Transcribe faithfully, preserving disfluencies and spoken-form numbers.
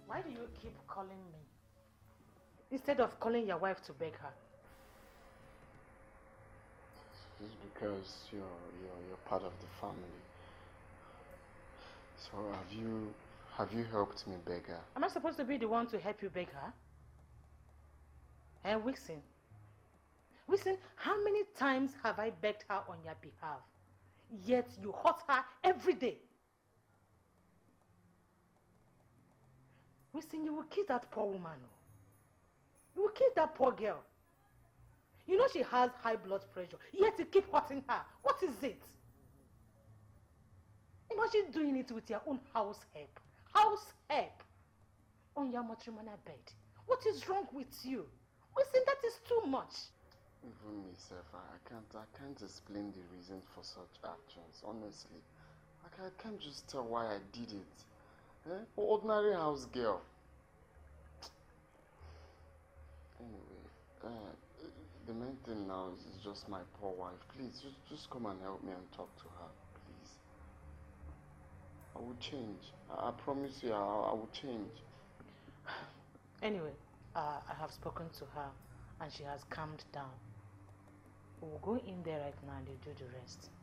Why do you keep calling me? Instead of calling your wife to beg her? It's because you're, you're, you're part of the family. So have you, have you helped me beg her? Am I supposed to be the one to help you beg her? And Wixen, Wixen, how many times have I begged her on your behalf? Yet you hurt her every day. Wixen, you will kill that poor woman. You will kill that poor girl. You know she has high blood pressure, yet you keep hurting her. What is it? Imagine doing it with your own house help. House help. On your matrimonial bed. What is wrong with you? Wixen, that is too much. Even myself, I can't, I can't explain the reason for such actions, honestly. Like, I can't just tell why I did it. Eh? Ordinary house girl. Anyway, uh, the main thing now is just my poor wife. Please, just, just come and help me and talk to her, please. I will change. I, I promise you, I, I will change. Anyway, uh, I have spoken to her and she has calmed down. We'll go in there right now and you do the rest.